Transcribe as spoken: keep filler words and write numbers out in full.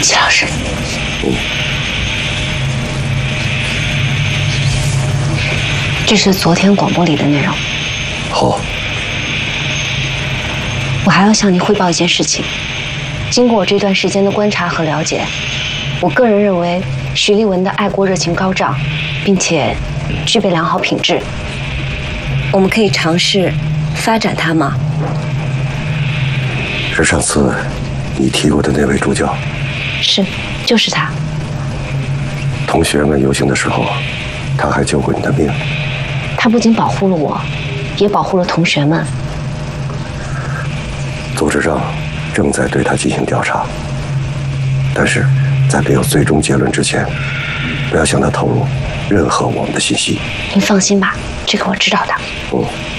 齐老师。 嗯。 这是昨天广播里的内容。 好。 我还要向你汇报一件事情。经过我这段时间的观察和了解，我个人认为徐立文的爱国热情高涨，并且具备良好品质。我们可以尝试发展它吗？ 是上次你提过的那位主角？ 是，就是他。 同学们游行的时候，他还救过你的命。 他不仅保护了我，也保护了同学们。 组织上正在对他进行调查，但是在没有最终结论之前，不要向他透露任何我们的信息。 您放心吧，这个我知道的。 嗯。